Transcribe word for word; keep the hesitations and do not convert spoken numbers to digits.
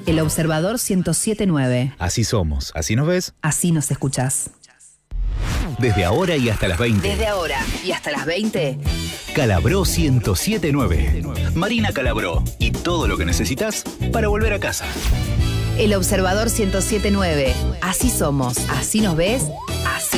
El Observador ciento siete punto nueve. Así somos, así nos ves. Así nos escuchás. Desde ahora y hasta las veinte. Desde ahora y hasta las veinte. Calabró ciento siete punto nueve. Marina Calabró. Y todo lo que necesitas para volver a casa. El Observador ciento siete punto nueve. Así somos, así nos ves, así